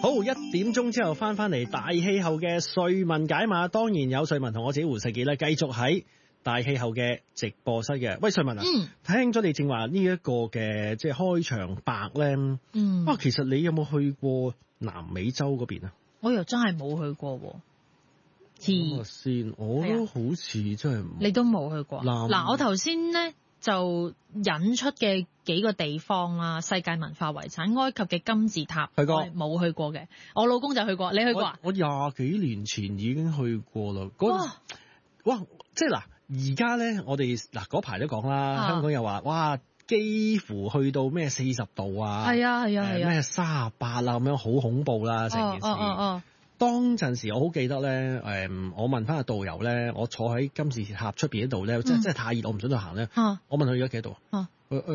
好，1點鐘之後翻嚟大氣候嘅瑞文解碼，當然有瑞文同我自己胡世傑咧，繼續喺大氣候嘅直播室嘅。喂，瑞文啊，聽咗你正話呢一個嘅即係開場白咧，其實你有冇去過南美洲嗰邊啊？ 我又真係冇去過喎。 先，我都好似真係冇。 你都冇去過？嗱，我頭先咧就引出嘅幾個地方啦，世界文化遺產埃及嘅金字塔， 去過冇去過嘅？我老公就去過，你去過啊？ 我20幾年前已經去過啦。哇！即係嗱，而家咧，我哋嗱嗰排都講啦，香港又話哇，幾乎去到咩40度啊， 係啊， 咩38啊咁樣，好恐怖啦成件事。當陣時我好記得咧，我問翻個導遊咧，我坐喺金字塔出邊嗰度咧，真係太熱，我唔想再行咧。我問佢而家幾多度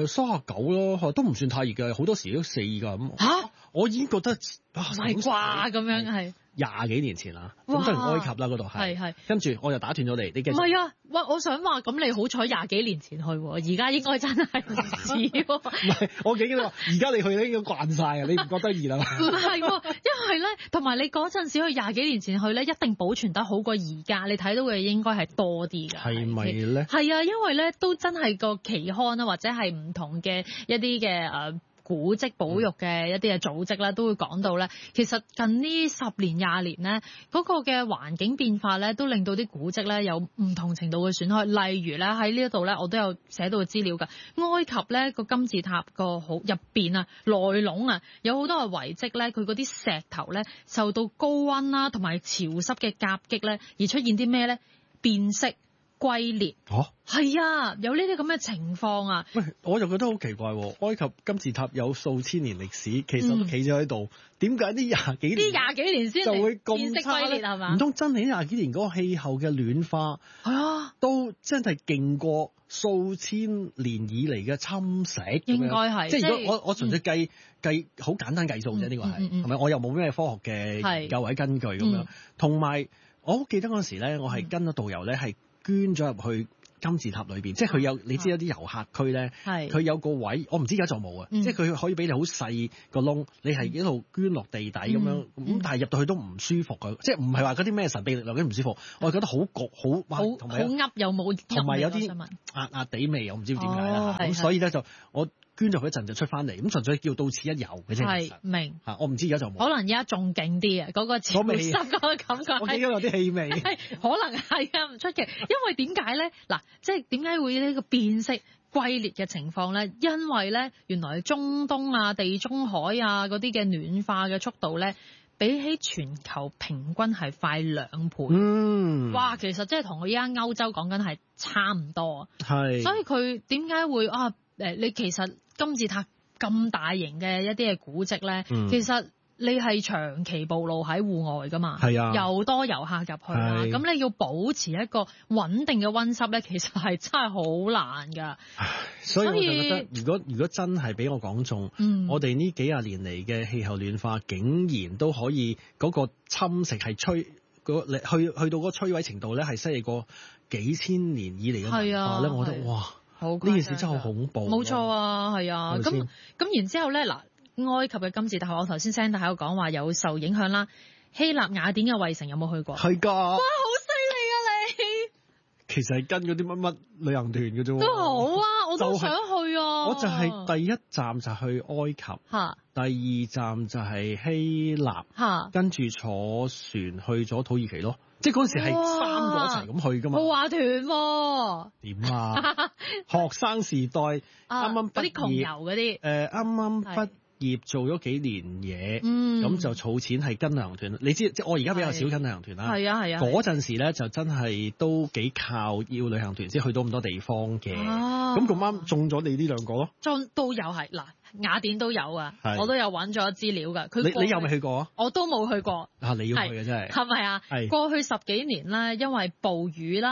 ？39咯，都唔算太熱嘅，好多時都4㗎咁。我已經覺得唔係啩咁樣係。 20幾年前啦，咁當然埃及啦嗰度係。跟住我又打斷咗你繼續。 唔係啊，喂，我想話咁你好彩20幾年前去喎，而家應該真係唔似喎。 唔係，我記得而家你去咧已經慣晒啊，你唔覺得熱啊嘛？ 唔係喎，因為咧，同埋你嗰陣時去20幾年前去咧，一定保存得好過而家，你睇到嘅應該係多啲㗎。 係咪咧？ 係啊，因為咧都真係個期刊啊，或者係唔同嘅一啲嘅古蹟保育嘅一啲嘅組織咧，都會講到咧，其實近呢10年20年咧，嗰個嘅環境變化咧，都令到啲古蹟咧有唔同程度嘅損害。例如咧喺呢一度咧，我都有寫到嘅資料㗎。埃及咧個金字塔個好入邊啊，內籠啊，有好多嘅遺跡咧，佢嗰啲石頭咧受到高溫啦同埋潮濕嘅夾擊咧，而出現啲咩咧？變色、龜裂。係啊，有呢啲咁嘅情況啊。 喂，我就覺得好奇怪喎，埃及金字塔有數千年歷史，其實都企咗喺度，點解呢20幾年先就會咁差咧？唔通真係呢20幾年嗰個氣候嘅暖化都真係勁過數千年以嚟嘅侵蝕？ 應該係， 即係如果我純粹計好簡單計數啫，呢個係咪？我又冇咩科學嘅研究或者根據咁樣。同埋我好記得嗰陣時咧，我係跟咗導遊咧，係捐咗入去金字塔裏邊，即係佢有你知有啲遊客區咧，佢有個位，我唔知而家仲冇啊，即係佢可以俾你好細個窿，你係一路捐落地底咁樣，咁但係入到去都唔舒服嘅，即係唔係話嗰啲咩神秘力量嗰啲唔舒服，我係覺得好焗好同埋好噏又冇，同埋有啲壓地味，我唔知點解啦，咁所以咧就我捐咗佢一陣就出翻嚟，咁純粹叫到此一遊嘅啫。係明嚇，我唔知而家就冇。可能而家仲勁啲啊，嗰個潮濕嗰個感覺。我記得有啲氣味。可能係啊，唔出奇。因為點解咧？嗱，即係點解會呢個變色龜裂嘅情況咧？因為咧，原來中東啊、地中海啊嗰啲嘅暖化嘅速度咧，比起全球平均係快2倍。哇，其實即係同我而家歐洲講緊係差唔多。係。所以佢點解會啊？你其實金字塔咁大型嘅一啲嘅古蹟咧，其實你係長期暴露喺戶外噶嘛，係啊，又多遊客入去啦，咁你要保持一個穩定嘅溫濕咧，其實係真係好難噶。所以我就覺得，如果真係俾我講中，我哋呢幾廿年嚟嘅氣候暖化，竟然都可以嗰個侵蝕係去到嗰個摧毀程度咧，係犀利過幾千年以嚟嘅文化咧，我覺得哇！呢件事真係好恐怖。冇錯啊，係啊。咁然之後咧，嗱，埃及嘅金字塔，我頭先聲帶喺度講話有受影響啦。希臘雅典嘅衛城有冇去過？係㗎。哇，好犀利啊你！其實係跟嗰啲乜乜旅行團嘅啫。都好啊，我都想去啊。我就係第一站就去埃及，第二站就係希臘，跟住坐船去咗土耳其咯。即係嗰陣時係3個一齊咁去㗎嘛，豪華團喎。點啊？學生時代啱啱畢業，嗰啲窮遊嗰啲，啱啱畢業做咗幾年嘢，咁就儲錢係跟旅行團。你知即係我而家比較少跟旅行團啦。係啊係啊。嗰陣時咧就真係都幾靠要旅行團先去到咁多地方嘅。咁咁啱中咗你呢兩個咯。都有係嗱，雅典都有啊，我都有揾咗資料㗎。你有未去過啊？我都冇去過。你要去嘅真係。係咪啊？係。過去10幾年咧，因為暴雨啦、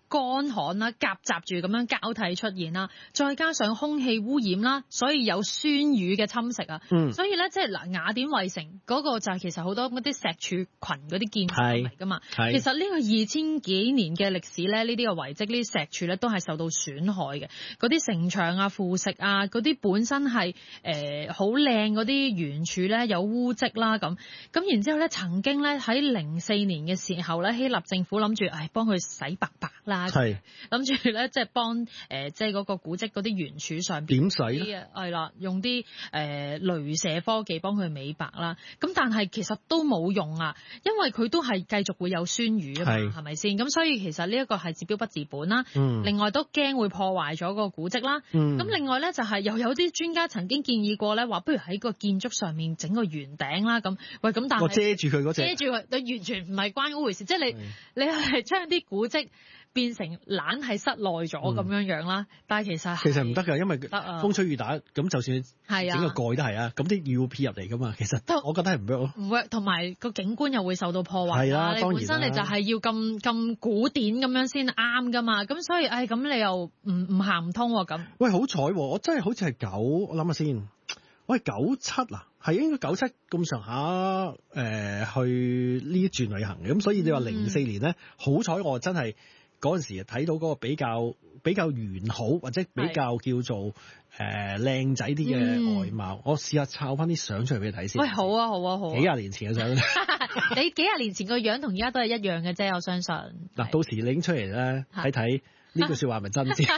乾旱啦，夾雜住咁樣交替出現啦，再加上空氣污染啦，所以有酸雨嘅侵蝕啊。所以咧，即係嗱，雅典衛城嗰個就係其實好多嗰啲石柱群嗰啲建築嚟㗎嘛。其實呢個2000幾年嘅歷史咧，呢啲嘅遺跡，呢啲石柱咧都係受到損害嘅。嗰啲城牆啊、腐蝕啊，嗰啲本身係好靚嗰啲圓柱咧有污跡啦咁。咁然之後咧，曾經咧喺04年嘅時候咧，希臘政府諗住幫佢洗白白啦。係諗住咧，即係幫即係嗰個古蹟嗰啲圓柱上邊點洗咧？係啦，用啲雷射科技幫佢美白啦。咁但係其實都冇用啊，因為佢都係繼續會有酸雨啊嘛，係咪先？咁所以其實呢一個係治標不治本啦。另外都驚會破壞咗個古蹟啦。咁另外咧就係又有啲專家曾經建議過咧，話不如喺個建築上面整個圓頂啦。咁喂，咁但係遮住佢嗰隻，遮住佢，你完全唔係關嗰回事。即係你係將啲古蹟變成懶係室內咗咁樣樣啦，但係其實唔得㗎，因為風吹雨打，咁就算整個蓋都係啊，咁啲雨會飄入嚟㗎嘛，其實我覺得係唔 work 咯，唔 work，同埋個景觀又會受到破壞啦。你本身你就係要咁古典咁樣先啱㗎嘛，咁所以咁你又唔行唔通喎咁。喂，好彩喎，我真係好似係我諗下先，我係97啊，係應該97咁上下去呢一轉旅行嘅，咁所以你話04年咧，好彩我真係。嗰陣時睇到嗰個比較完好或者比較叫做靚仔啲嘅外貌，我試下抄翻啲相出嚟俾你睇先。喂，好啊，好啊，好啊！幾廿年前嘅相，你幾廿年前個樣同而家都係一樣嘅啫，我相信。嗱，到時拎出嚟咧睇睇呢句説話係咪真先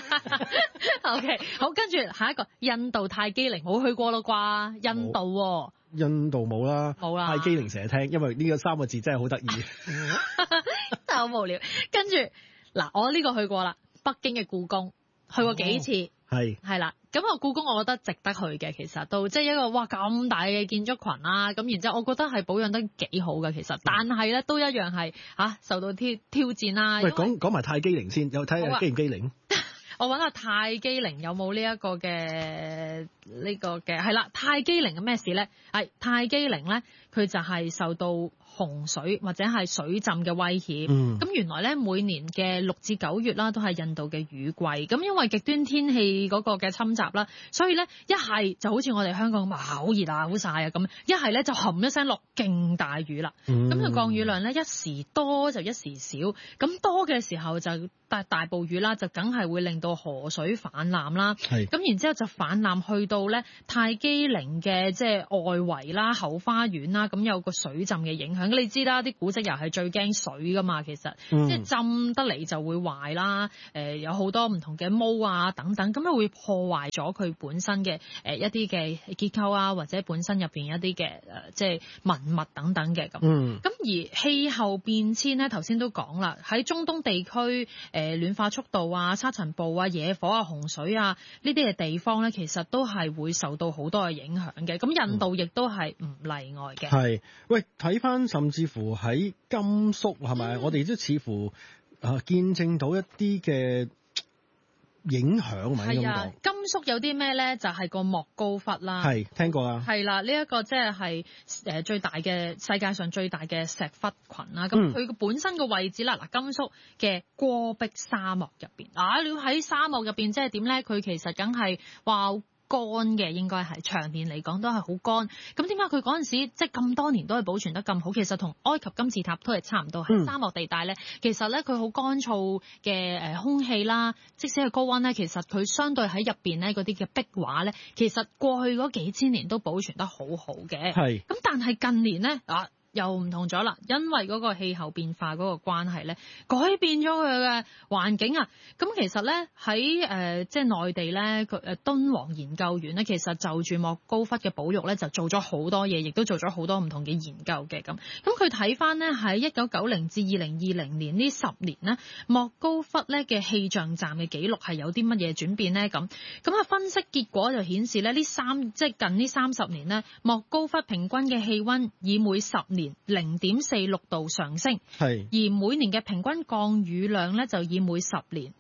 ？OK， 好，跟住下一個印度泰姬陵，冇去過啦啩？印度喎。印度冇啦，泰姬陵成日聽，因為呢個3個字真係好得意，但係好無聊。跟住。嗱，我呢個去過啦，北京嘅故宮去過幾次，係啦，咁個故宮我覺得值得去嘅，其實都即係一個哇咁大嘅建築群啦，咁然之後我覺得係保養得幾好嘅，其實，但係咧都一樣係受到挑戰啦。喂，講埋泰姬陵先，有睇下機唔機靈？我揾下泰姬陵有冇呢一個嘅係啦，泰姬陵嘅咩事咧？係泰姬陵咧，佢就係受到洪水或者係水浸嘅威脅。咁原來咧每年嘅6至9月啦，都係印度嘅雨季。咁因為極端天氣嗰個嘅侵襲啦，所以咧一係就好似我哋香港咁好熱啊、好曬啊咁，一係咧就冚一聲落勁大雨啦。咁佢降雨量咧一時多就一時少，咁多嘅時候就大暴雨啦，就梗係會令到河水氾濫啦。咁然之後就氾濫去到咧泰姬陵嘅即係外圍啦、後花園啦，咁有個水浸嘅影響。你知啦，啲古蹟又係最驚水噶嘛，其實即係浸得嚟就會壞啦。有好多唔同嘅毛啊等等，咁樣會破壞咗佢本身嘅一啲嘅結構啊，或者本身入邊一啲嘅即係文物等等嘅咁。咁而氣候變遷咧，頭先都講啦，喺中東地區暖化速度啊、沙塵暴啊、野火啊、洪水啊呢啲嘅地方咧，其實都係會受到好多嘅影響嘅。咁印度亦都係唔例外嘅。係，喂，睇翻甚至乎喺甘肅係咪？我哋都似乎見證到一啲嘅影響，咪咁講。甘肅有啲咩咧？就係個莫高窟啦。係聽過啦。係啦，呢一個即係最大嘅世界上最大嘅石窟群啦。咁佢本身個位置啦，嗱，甘肅嘅戈壁沙漠入邊。你要喺沙漠入邊即係點咧？佢其實梗係話乾嘅，應該係長年嚟講都係好乾。咁點解佢嗰陣時即係咁多年都係保存得咁好？其實同埃及金字塔都係差唔多，喺沙漠地帶咧，其實咧佢好乾燥嘅空氣啦，即使係高溫咧，其實佢相對喺入邊咧嗰啲嘅壁畫咧，其實過去嗰幾千年都保存得好好嘅。係。咁但係近年咧又唔同咗啦，因為嗰個氣候變化嗰個關係咧，改變咗佢嘅環境啊。咁其實咧喺即係內地咧，敦煌研究院咧，其實就住莫高窟嘅保育咧，就做咗好多嘢，亦都做咗好多唔同嘅研究嘅咁。咁佢睇翻咧喺1990至2020年呢10年咧，莫高窟咧嘅氣象站嘅記錄係有啲乜嘢轉變咧咁。咁分析結果就顯示咧，即係近呢30年咧，莫高窟平均嘅氣溫以每10年0.46度上升，係而每年嘅平均降雨量咧就以每10年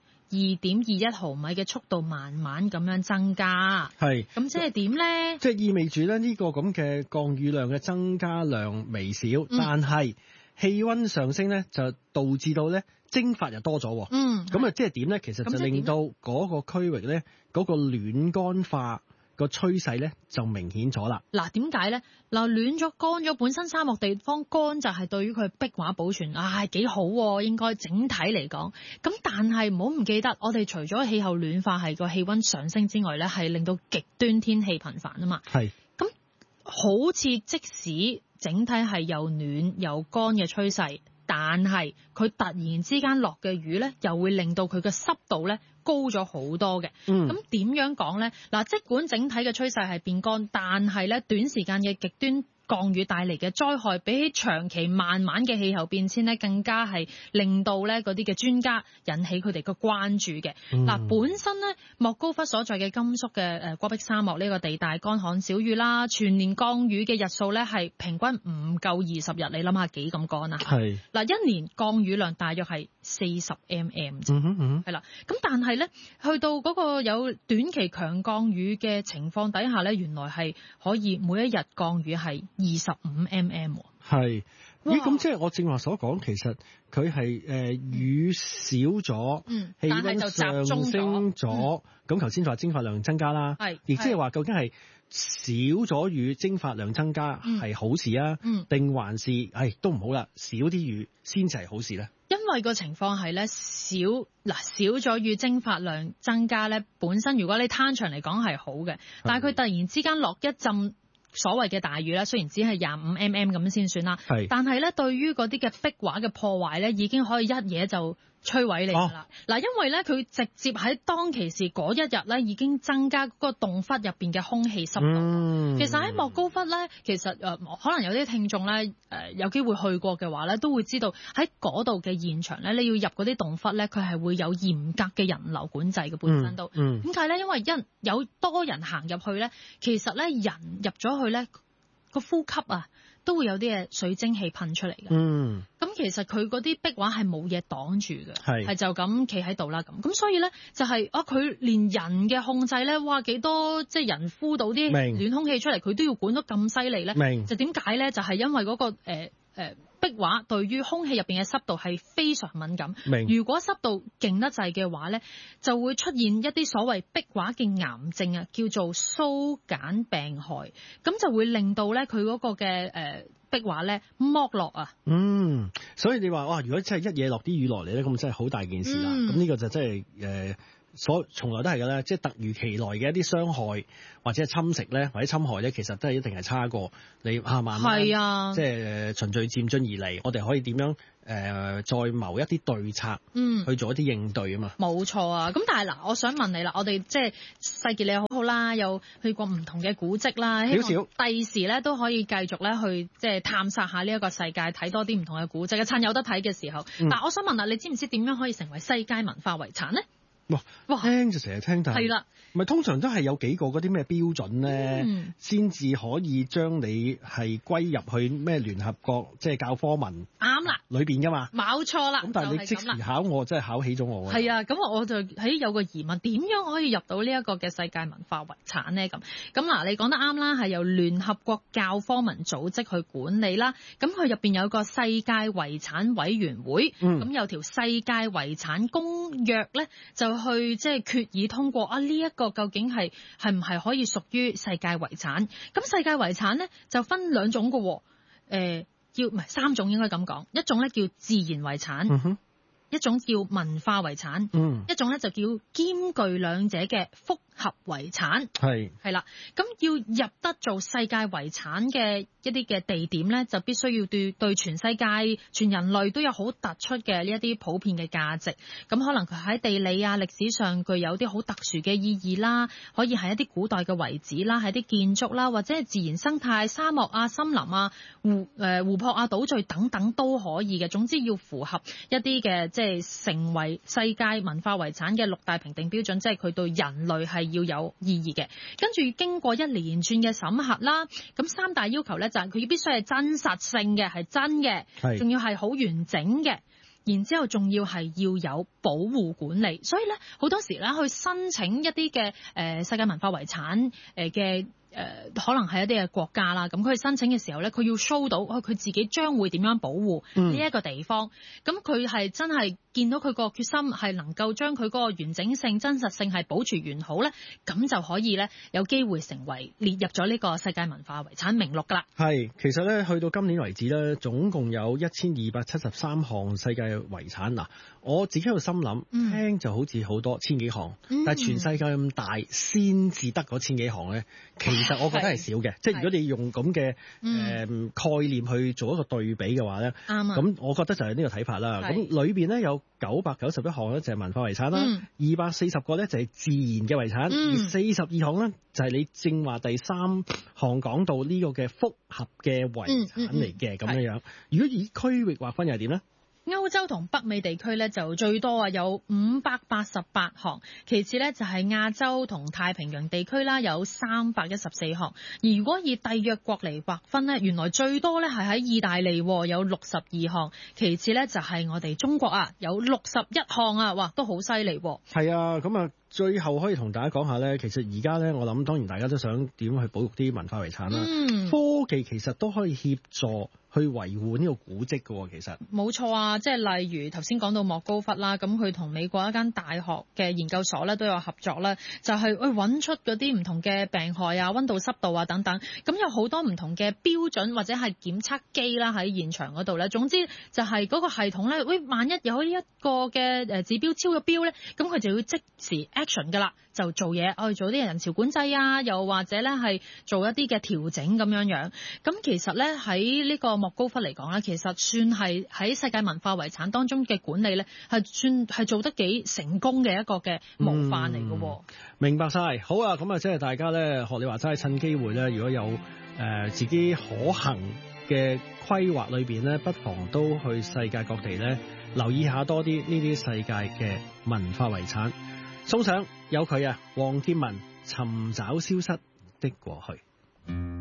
2.21毫米嘅速度慢慢咁樣增加。係咁即係點咧？即係意味住咧呢個咁嘅降雨量嘅增加量微小，但係氣溫上升咧就導致到咧蒸發又多咗。咁啊，即係點咧？其實就令到嗰個區域咧，嗰個暖乾化個趨勢咧就明顯咗啦。 嗱，點解咧？嗱，暖咗乾咗，本身沙漠地方乾就係對於佢壁畫保存幾好喎，應該整體嚟講。咁但係唔好唔記得，我哋除咗氣候暖化係個氣溫上升之外咧，係令到極端天氣頻繁啊嘛。 係。 咁好似即使整體係又暖又乾嘅趨勢，但係佢突然之間落嘅雨咧，又會令到佢嘅濕度咧高咗好多嘅。咁點樣講咧？嗱，即管整體嘅趨勢係變乾，但係咧短時間嘅極端降雨帶嚟嘅災害，比起長期慢慢嘅氣候變遷咧，更加係令到咧嗰啲嘅專家引起佢哋嘅關注嘅。本身咧莫高窟所在嘅甘肅嘅戈壁沙漠呢個地帶乾旱少雨啦，全年降雨嘅日數咧係平均唔夠20日，你諗下幾咁乾啊？係嗱，一年降雨量大約係40 mm 啫。係啦，咁但係咧去到嗰個有短期強降雨嘅情況底下咧，原來係可以每一日降雨係25 mm。係， 咦？咁即係我正話所講，其實佢係雨少咗，氣溫上升咗。咁頭先就話蒸發量增加啦，亦即係話究竟係少咗雨，蒸發量增加係好事啊？定還是都唔好啦，少啲雨先至係好事咧？ 因為個情況係咧少咗雨，蒸發量增加咧，本身如果你攤長嚟講係好嘅，但係佢突然之間落一陣所謂嘅大雨咧，雖然只係25 mm 咁先算啦，但係咧對於嗰啲嘅壁畫嘅破壞咧，已經可以一嘢就摧毀你㗎啦。嗱，因為咧佢直接喺當其時嗰一日咧，已經增加嗰個洞窟入邊嘅空氣濕度。其實喺莫高窟咧，其實可能有啲聽眾咧有機會去過嘅話咧，都會知道喺嗰度嘅現場咧，你要入嗰啲洞窟咧，佢係會有嚴格嘅人流管制嘅本身都。點解咧？因為有多人行入去咧，其實咧人入咗去咧個呼吸都會有啲嘅水蒸氣噴出嚟嘅。咁其實佢嗰啲壁畫係冇嘢擋住嘅，係就咁企喺度啦咁。咁所以咧就係佢連人嘅控制咧，哇幾多即係人呼到啲暖空氣出嚟，佢都要管得咁犀利咧。就點解咧？就係因為嗰個壁畫對於空氣入邊嘅濕度係非常敏感。如果濕度勁得滯嘅話咧，就會出現一啲所謂壁畫嘅癌症啊，叫做蘇繭病害。咁就會令到咧佢嗰個嘅壁畫咧剝落啊。 所以你話哇，如果真係一夜落啲雨落嚟咧，咁真係好大件事啦。咁呢個就真係從來都係嘅咧，即係突如其來嘅一啲傷害或者係侵蝕咧，或者侵害咧，其實都係一定係差過你慢慢即係循序漸進而嚟。我哋可以點樣再謀一啲對策，去做一啲應對啊嘛。 冇錯啊！咁但係嗱，我想問你啦，我哋即係世傑你好好啦，又去過唔同嘅古蹟啦，希望第時咧都可以繼續咧去即係探索下呢一個世界，睇多啲唔同嘅古蹟。趁有得睇嘅時候，但我想問啦，你知唔知點樣可以成為世界文化遺產咧？ 哇！聽就成日聽，但係啦，咪通常都係有幾個嗰啲咩標準咧，先至可以將你係歸入去咩聯合國即係教科文啱啦裏邊噶嘛？冇錯啦。咁但係你即時考我，真係考起咗我。係啊，咁我就有個疑問，點樣可以入到呢一個嘅世界文化遺產咧？咁嗱，你講得啱啦，係由聯合國教科文組織去管理啦。咁佢入邊有個世界遺產委員會，咁有條世界遺產公約咧，就去即係決議通過呢一個究竟係唔係可以屬於世界遺產？咁世界遺產咧就分兩種嘅，三種應該咁講，一種咧叫自然遺產，一種叫文化遺產，一種咧就叫兼具兩者嘅複合遺產。係啦，咁要入得做世界遺產嘅一啲嘅地點咧，就必須要對全世界、全人類都有好突出嘅呢一啲普遍嘅價值。咁可能佢喺地理啊、歷史上具有啲好特殊嘅意義啦，可以係一啲古代嘅遺址啦，係啲建築啦，或者係自然生態、沙漠啊、森林啊、湖泊啊、島嶼等等都可以嘅。總之要符合一啲嘅即係成為世界文化遺產嘅6大評定標準，即係佢對人類係要有意義嘅。跟住經過一連串嘅審核啦，咁3大要求咧就係佢必須係真實性嘅，係真嘅，仲要係好完整嘅，然之後仲要係要有保護管理。所以咧好多時咧去申請一啲嘅世界文化遺產嘅可能係一啲嘅國家啦，咁佢申請嘅時候咧，佢要 show 到佢自己將會點樣保護呢一個地方。咁佢係真係見到佢個決心係能夠將佢嗰個完整性、真實性係保存完好咧，咁就可以咧有機會成為列入咗呢個世界文化遺產名錄㗎啦。 係，其實咧去到今年為止咧，總共有1273項世界遺產。嗱，我自己喺度心諗，聽就好似好多千幾項，但係全世界咁大，先至得嗰千幾項咧，其實我覺得係少嘅。即係如果你用咁嘅概念去做一個對比嘅話咧，咁我覺得就係呢個睇法啦。咁裏邊咧有991項咧就係文化遺產啦，240個咧就係自然嘅遺產，而42項咧就係你正話第3項講到呢個嘅複合嘅遺產嚟嘅咁樣樣。如果以區域劃分又係點咧？ 歐洲同北美地區咧就最多啊，有588項，其次咧就係亞洲同太平洋地區啦，有314項。而如果以締約國嚟劃分咧，原來最多咧係喺意大利，有62項，其次咧就係我哋中國啊，有61項啊，哇，都好犀利。 係啊，咁啊。最後可以同大家講下咧，其實而家咧，我諗當然大家都想點去保育啲文化遺產啦。科技其實都可以協助去維護呢個古蹟嘅，其實冇錯啊！即係例如頭先講到莫高窟啦，咁佢同美國一間大學嘅研究所咧都有合作啦，就係去揾出嗰啲唔同嘅病害啊、溫度、濕度啊等等，咁有好多唔同嘅標準或者係檢測機啦喺現場嗰度咧。總之就係嗰個系統咧，萬一有一個嘅指標超咗標咧，咁佢就要即時action 噶啦，就做嘢，去做啲人潮管制啊，又或者咧係做一啲嘅調整咁樣樣。咁其實咧喺呢個莫高窟嚟講咧，其實算係喺世界文化遺產當中嘅管理咧，係算係做得幾成功嘅一個嘅模範嚟嘅。 明白晒，好啊，咁啊，即係大家咧學你話齋，趁機會咧，如果有自己可行嘅規劃裏邊咧，不妨都去世界各地咧留意下多啲呢啲世界嘅文化遺產。送上有佢啊，黃劍文尋找消失的過去。